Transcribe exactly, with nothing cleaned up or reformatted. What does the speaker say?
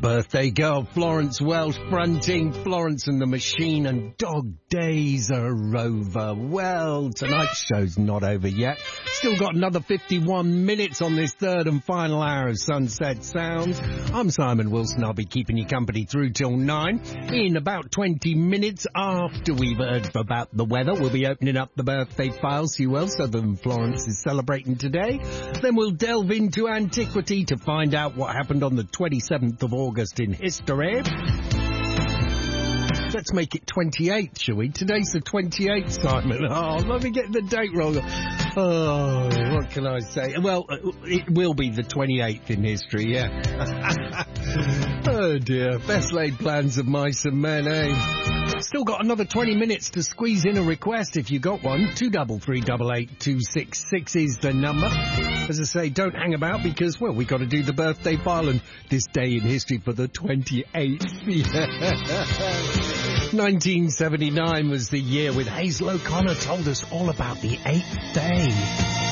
Birthday girl Florence Welch fronting Florence and the Machine and Dog Days are over. Well, tonight's show's not over yet. Still got another fifty-one minutes on this third and final hour of Sunset Sounds. I'm Simon Wilson. I'll be keeping you company through till nine. In about twenty minutes after we've heard about the weather, we'll be opening up the birthday file, see who else other than Florence is celebrating today. Then we'll delve into antiquity to find out what happened on the twenty-seventh of August in history. Let's make it twenty-eighth, shall we? Today's the twenty-eighth, Simon. Oh, let me get the date wrong. Oh, what can I say? Well, it will be the twenty-eighth in history, yeah. Oh, dear. Best laid plans of mice and men, eh? Still got another twenty minutes to squeeze in a request if you got one. two double three double eight two six six is the number. As I say, don't hang about because, well, we got to do the birthday file and this day in history for the twenty-eighth. nineteen seventy-nine was the year when Hazel O'Connor told us all about the eighth day.